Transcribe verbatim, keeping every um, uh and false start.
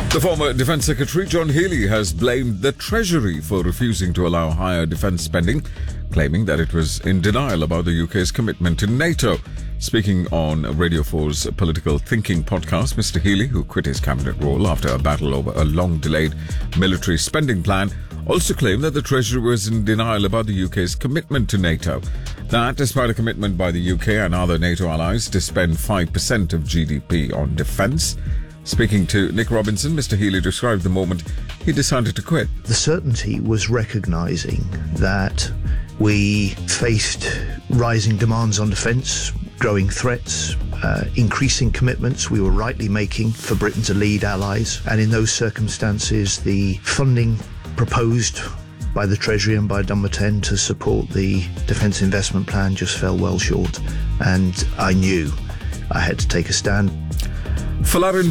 The former Defence Secretary John Healey has blamed the Treasury for refusing to allow higher defence spending, claiming that it was in denial about the U K's commitment to NATO. Speaking on Radio four's Political Thinking podcast, Mister Healey, who quit his cabinet role after a battle over a long-delayed military spending plan, also claimed that the Treasury was in denial about the U K's commitment to NATO. That, despite a commitment by the U K and other NATO allies to spend five percent of G D P on defence. Speaking to Nick Robinson, Mister Healey described the moment he decided to quit. The certainty was recognising that we faced rising demands on defence, growing threats, uh, increasing commitments we were rightly making for Britain to lead allies, and in those circumstances the funding proposed by the Treasury and by Dunbarton to support the Defence Investment Plan just fell well short, and I knew I had to take a stand. Falarin